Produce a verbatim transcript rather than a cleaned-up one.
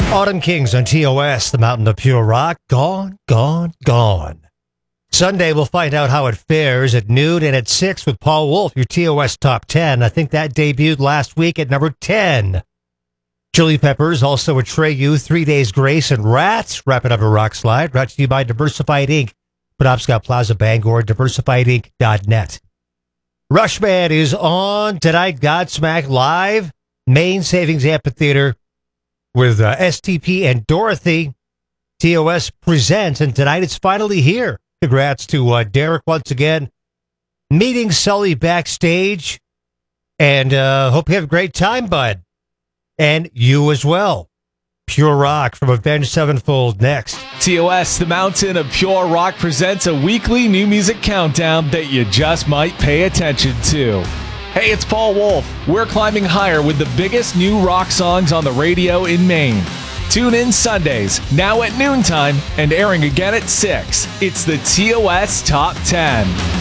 Autumn Kings on T O S, the mountain of pure rock, gone, gone, gone. Sunday, we'll find out how it fares at noon and at six with Paul Wolf, your T O S Top ten. I think that debuted last week at number ten. Chili Peppers, also a Atreyu, Three Days Grace, and Rats, wrapping up a rock slide, brought to you by Diversified Incorporated. Penobscot Plaza, Bangor, diversified inc dot net. Rushman is on tonight, Godsmack live, Main Savings Amphitheater, with uh, S T P and Dorothy. T O S presents, and tonight it's finally here. Congrats to uh, Derek once again. Meeting Sully backstage, and uh, hope you have a great time, bud. And you as well. Pure Rock from Avenged Sevenfold next. T O S, the Mountain of Pure Rock, presents a weekly new music countdown that you just might pay attention to. Hey, it's Paul Wolf. We're climbing higher with the biggest new rock songs on the radio in Maine. Tune in Sundays, now at noontime, and airing again at six. It's the T O S Top ten.